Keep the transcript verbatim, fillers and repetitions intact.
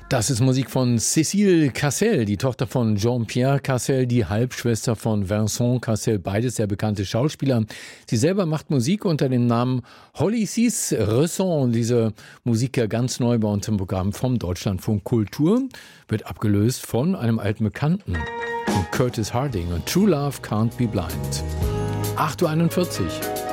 Das ist Musik von Cécile Cassel, die Tochter von Jean-Pierre Cassel, die Halbschwester von Vincent Cassel, beides sehr bekannte Schauspieler. Sie selber macht Musik unter dem Namen Holly Sis Resson. Diese Musik ja ganz neu bei uns im Programm vom Deutschlandfunk Kultur, wird abgelöst von einem alten Bekannten, von Curtis Harding und True Love Can't Be Blind. acht Uhr einundvierzig.